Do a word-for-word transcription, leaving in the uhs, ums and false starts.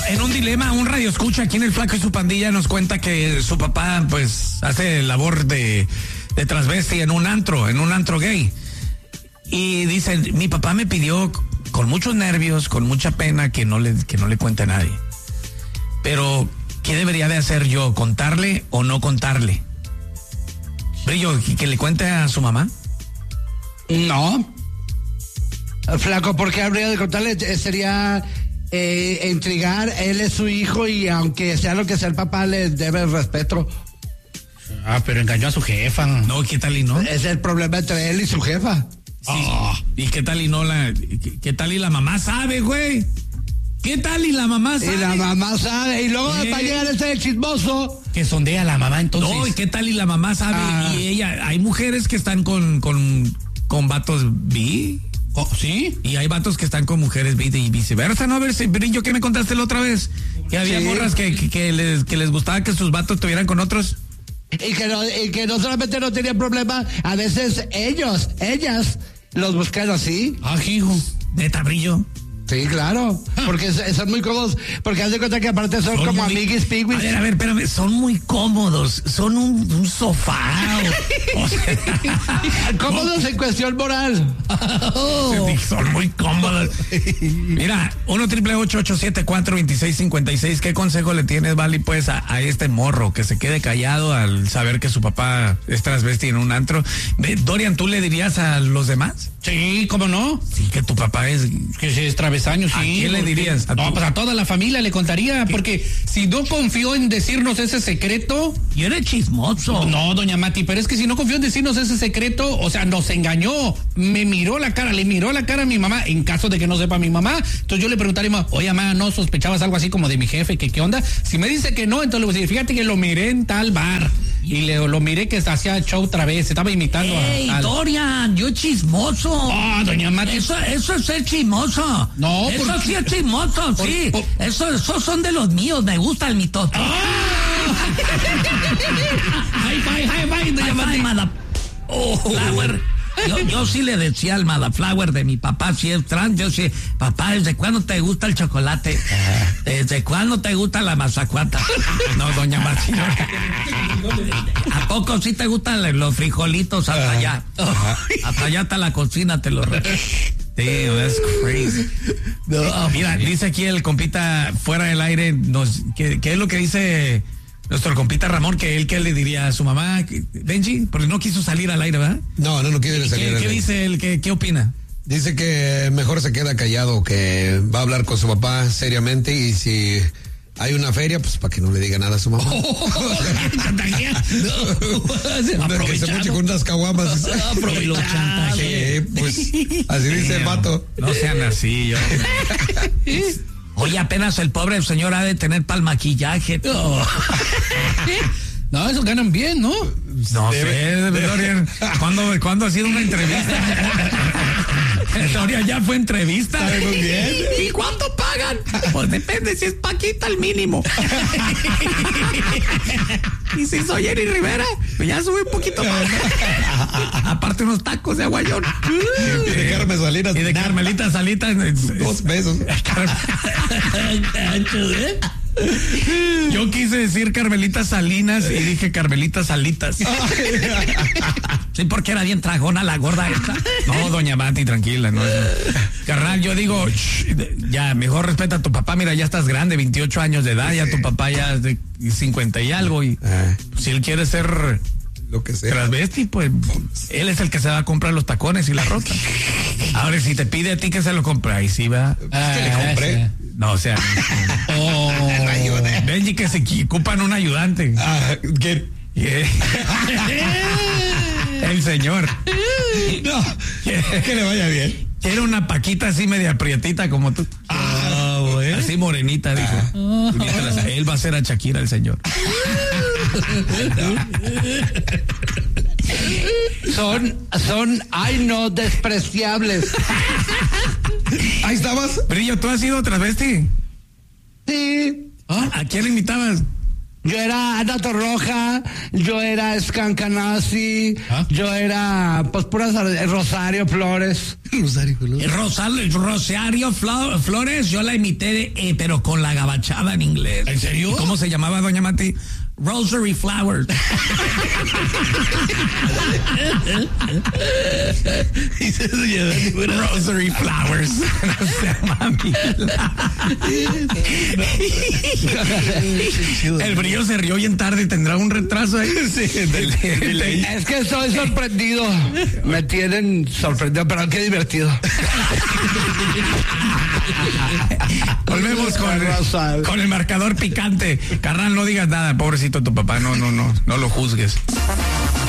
en un dilema, un radio escucha aquí en El Flaco y su pandilla nos cuenta que su papá pues hace labor de, de transvesti en un antro, en un antro gay. Y dice, mi papá me pidió con muchos nervios, con mucha pena que no le, que no le cuente a nadie. Pero, ¿qué debería de hacer yo? ¿Contarle o no contarle? Brillo, ¿que le cuente a su mamá? No. Flaco, porque habría de contarle, sería eh, intrigar, él es su hijo y aunque sea lo que sea el papá le debe el respeto. Ah, pero engañó a su jefa. No, ¿qué tal y no? Es el problema entre él y su jefa. Sí. Oh. ¿Y qué tal y no la, qué, qué tal y la mamá sabe, güey? ¿Qué tal y la mamá sabe? Y la mamá sabe, y luego ¿Eh? va a llegar ese chismoso. Que sondea a la mamá entonces. No, ¿y qué tal y la mamá sabe? Ah. Y ella, hay mujeres que están con, con, con vatos bi. Oh, ¿sí? Y hay vatos que están con mujeres bi y viceversa, ¿no? A ver, si, Brillo, ¿qué me contaste la otra vez? Que había sí. morras que, que, que, les, que les gustaba que sus vatos estuvieran con otros. Y que no, y que no solamente no tenían problema, a veces ellos, ellas, los buscan así. Ah, hijo, neta, Brillo. Sí, claro, porque son muy cómodos, porque haz de cuenta que aparte son, son como muy, amiguis piguis. A ver, a ver, espérame, son muy cómodos, son un, un sofá. O, o sea, cómodos en cuestión moral. Oh. Son muy cómodos. Mira, uno triple ocho ocho siete cuatro dos seis cinco seis, ¿qué consejo le tienes, Vali, pues, a, a este morro que se quede callado al saber que su papá es transvesti en un antro? Dorian, ¿tú le dirías a los demás? Sí, ¿cómo no? Sí, que tu papá es... Que es travesaño, sí. ¿A quién le dirías? ¿A no, tu... pues a toda la familia le contaría, ¿qué? Porque si no confió en decirnos ese secreto... Y eres chismoso. No, doña Mati, pero es que si no confió en decirnos ese secreto, o sea, nos engañó, me miró la cara, le miró la cara a mi mamá, en caso de que no sepa mi mamá, entonces yo le preguntaría, oye, mamá, ¿no sospechabas algo así como de mi jefe, que qué onda? Si me dice que no, entonces le voy a decir, fíjate que lo miré en tal bar. Y le, lo miré que hacía show otra vez, estaba imitando ¡Ey, a... Ey, Dorian, yo chismoso! ¡Oh, doña Mati! Eso, eso es ser chismoso. No, eso porque... sí es chismoso, por, sí. Por... Eso, esos son de los míos, me gusta el mitote. ¡Ah! ¡High five, high five, doña Mati! Mada... Oh, flower. Yo, yo sí le decía al Madaflower de mi papá, si es trans, yo sí, papá, ¿desde cuándo te gusta el chocolate? ¿Desde cuándo te gusta la mazacuata? No, doña Marcela. ¿A poco sí te gustan los frijolitos hasta allá? Hasta allá está la cocina, te lo repito. Damn, that's crazy. No, mira, dice aquí el compita fuera del aire, nos, ¿qué, qué es lo que dice nuestro compita Ramón? Que él, ¿qué le diría a su mamá? Benji, porque no quiso salir al aire, ¿verdad? No, no, no quiere salir ¿Qué, al ¿qué aire. dice él? ¿Qué, ¿Qué opina? Dice que mejor se queda callado, que va a hablar con su papá seriamente y si hay una feria, pues para que no le diga nada a su mamá. Oh, no, que se moche con unas caguamas. Aprovechando. Sí, pues así dice el vato. No sean así, yo. Oye, apenas el pobre señor ha de tener para el maquillaje. Oh. No, esos ganan bien, ¿no? No debe, sé, Dorian. ¿Cuándo, ¿Cuándo ha sido una entrevista? Dorian ya fue entrevista. Muy bien. ¿Y cuánto pagan? Pues depende, si es Paquita el mínimo. Y si soy Jenny Rivera, pues ya sube un poquito más. Aparte unos tacos de aguayón. Y de Carmen Salinas. Y de Carmelita Salitas. Dos besos. Yo quise decir Carmelita Salinas y dije Carmelita Salitas. Sí, porque era bien tragona la gorda esta. No, doña Mati, tranquila, no. Carnal, yo digo, shh, ya, mejor respeta a tu papá, mira, ya estás grande, veintiocho años de edad, ya tu papá ya es de cincuenta y algo, y ah. si él quiere ser lo que sea transvesti, pues él es el que se va a comprar los tacones y la ropa. Ahora, si te pide a ti que se lo compre, ahí sí va. Ah, que le compré. Sí. No, o sea. Oh, Benji, que se ocupan un ayudante. Ah, ¿qué? Yeah. El señor. No, que le vaya bien. Quiere una paquita así media prietita como tú. Ah, bueno. Así morenita, dijo. Ah. Mientras él va a ser a Shakira, el señor. Son, son, ay no, despreciables. Ahí estabas. Brillo, ¿tú has sido transvesti? Sí. ¿Ah? ¿A quién invitabas? Yo era Ana Torroja, yo era Scancanasi, ¿Ah? yo era, pues, puras Rosario Flores. Rosario Flores. Rosal, Rosario Flo- Flores, yo la imité, eh, pero con la gabachada en inglés. ¿En serio? ¿Y cómo se llamaba, doña Mati? Rosary Flowers. Rosary Flowers. No sé, mami. El brillo se rió bien tarde, tendrá un retraso ahí. Sí, del- del- Es que estoy sorprendido. Me tienen sorprendido, pero qué divertido. Volvemos con, Rosal. con el marcador picante. Carnal, no digas nada, pobrecito tu papá, no, no, no, no lo juzgues.